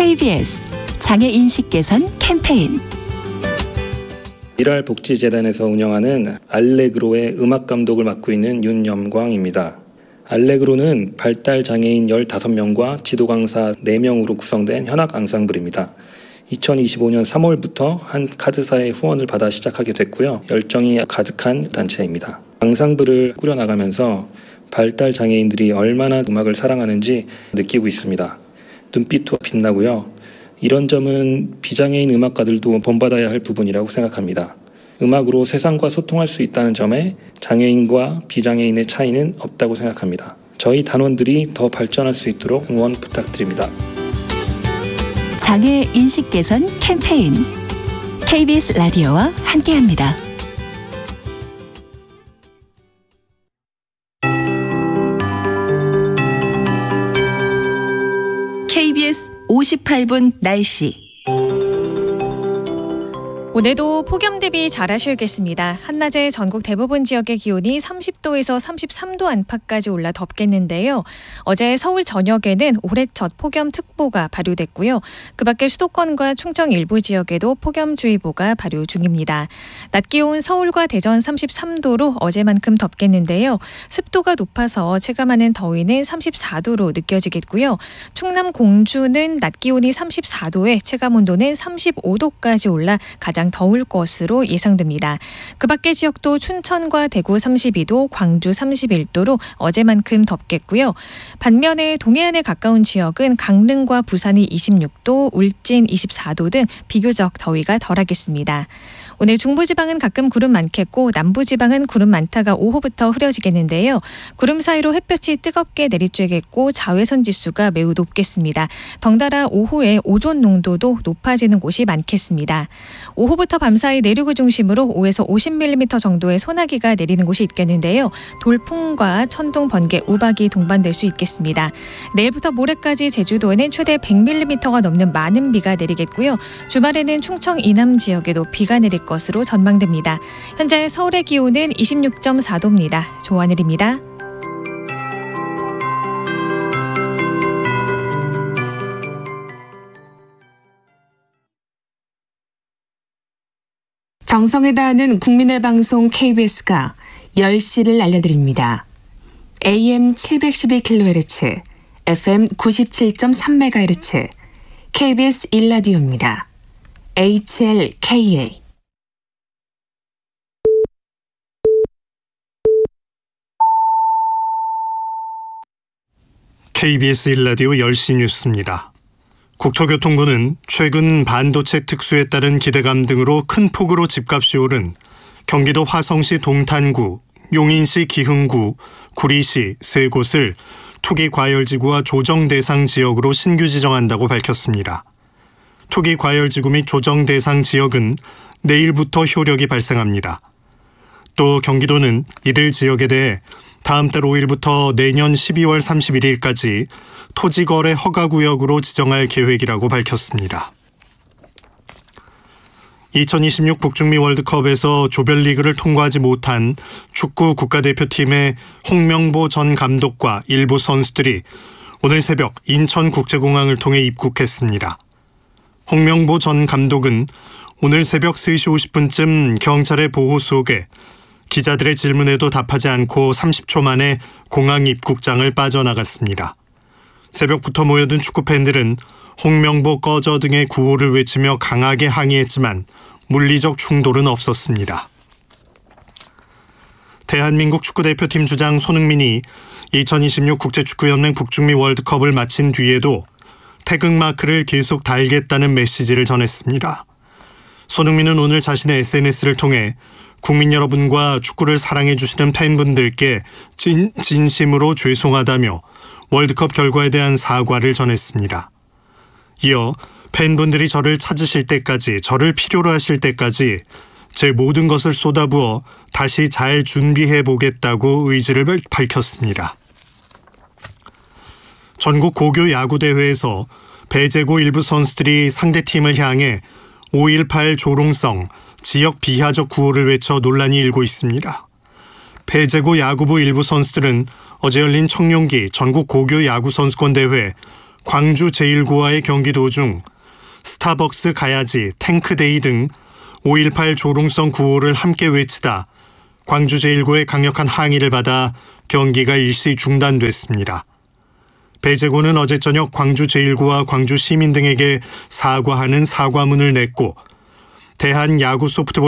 KBS 장애인식 개선 캠페인. 일알복지재단에서 운영하는 알레그로의 음악 감독을 맡고 있는 윤염광입니다. 알레그로는 발달 장애인 15명과 지도 강사 4명으로 구성된 현악 앙상블입니다. 2025년 3월부터 한 카드사의 후원을 받아 시작하게 됐고요. 열정이 가득한 단체입니다. 앙상블을 꾸려나가면서 발달 장애인들이 얼마나 음악을 사랑하는지 느끼고 있습니다. 눈빛도 빛나고요. 이런 점은 비장애인 음악가들도 본받아야 할 부분이라고 생각합니다. 음악으로 세상과 소통할 수 있다는 점에 장애인과 비장애인의 차이는 없다고 생각합니다. 저희 단원들이 더 발전할 수 있도록 응원 부탁드립니다. 장애 인식 개선 캠페인. KBS 라디오와 함께합니다. KBS 58분 날씨. 오늘도 폭염 대비 잘하셔야겠습니다. 한낮에 전국 대부분 지역의 기온이 30도에서 33도 안팎까지 올라 덥겠는데요. 어제 서울 전역에는 올해 첫 폭염특보가 발효됐고요. 그 밖에 수도권과 충청 일부 지역에도 폭염주의보가 발효 중입니다. 낮 기온 서울과 대전 33도로 어제만큼 덥겠는데요. 습도가 높아서 체감하는 더위는 34도로 느껴지겠고요. 충남 공주는 낮 기온이 34도에 체감 온도는 35도까지 올라 가장 더울 것으로 예상됩니다. 그 밖의 지역도 춘천과 대구 32도, 광주 31도로 어제만큼 덥겠고요. 반면에 동해안에 가까운 지역은 강릉과 부산이 26도, 울진 24도 등 비교적 더위가 덜하겠습니다. 오늘 중부지방은 가끔 구름 많겠고 남부지방은 구름 많다가 오후부터 흐려지겠는데요. 구름 사이로 햇볕이 뜨겁게 내리쬐겠고 자외선 지수가 매우 높겠습니다. 덩달아 오후에 오존 농도도 높아지는 곳이 많겠습니다. 오후부터 밤사이 내륙을 중심으로 5에서 50mm 정도의 소나기가 내리는 곳이 있겠는데요. 돌풍과 천둥, 번개, 우박이 동반될 수 있겠습니다. 내일부터 모레까지 제주도에는 최대 100mm가 넘는 많은 비가 내리겠고요. 주말에는 충청 이남 지역에도 비가 내릴 것으로 전망됩니다. 현재 서울의 기온은 26.4도입니다. 조하늘입니다. 정성에 다하는 국민의 방송 KBS가 10시를 알려드립니다. AM 712kHz, FM 97.3MHz, KBS 1라디오입니다. HLKA. KBS 1라디오 10시 뉴스입니다. 국토교통부는 최근 반도체 특수에 따른 기대감 등으로 큰 폭으로 집값이 오른 경기도 화성시 동탄구, 용인시 기흥구, 구리시 세 곳을 투기과열지구와 조정대상 지역으로 신규 지정한다고 밝혔습니다. 투기과열지구 및 조정대상 지역은 내일부터 효력이 발생합니다. 또 경기도는 이들 지역에 대해 다음 달 5일부터 내년 12월 31일까지 토지거래 허가구역으로 지정할 계획이라고 밝혔습니다. 2026 북중미 월드컵에서 조별리그를 통과하지 못한 축구 국가대표팀의 홍명보 전 감독과 일부 선수들이 오늘 새벽 인천국제공항을 통해 입국했습니다. 홍명보 전 감독은 오늘 새벽 3시 50분쯤 경찰의 보호 속에 기자들의 질문에도 답하지 않고 30초 만에 공항 입국장을 빠져나갔습니다. 새벽부터 모여든 축구팬들은 홍명보 꺼져 등의 구호를 외치며 강하게 항의했지만 물리적 충돌은 없었습니다. 대한민국 축구대표팀 주장 손흥민이 2026 국제축구연맹 북중미 월드컵을 마친 뒤에도 태극마크를 계속 달겠다는 메시지를 전했습니다. 손흥민은 오늘 자신의 SNS를 통해 국민 여러분과 축구를 사랑해 주시는 팬분들께 진심으로 죄송하다며 월드컵 결과에 대한 사과를 전했습니다. 이어 팬분들이 저를 찾으실 때까지, 저를 필요로 하실 때까지 제 모든 것을 쏟아부어 다시 잘 준비해 보겠다고 의지를 밝혔습니다. 전국 고교 야구대회에서 배제고 일부 선수들이 상대팀을 향해 5.18 조롱성, 지역 비하적 구호를 외쳐 논란이 일고 있습니다. 배제고 야구부 일부 선수들은 어제 열린 청룡기 전국 고교 야구 선수권 대회 광주 제1구와의 경기 도중 스타벅스 가야지, 탱크데이 등 5.18 조롱성 구호를 함께 외치다 광주 제1구의 강력한 항의를 받아 경기가 일시 중단됐습니다. 배재곤은 어제 저녁 광주 제1구와 광주 시민 등에게 사과하는 사과문을 냈고 대한 야구 소프트볼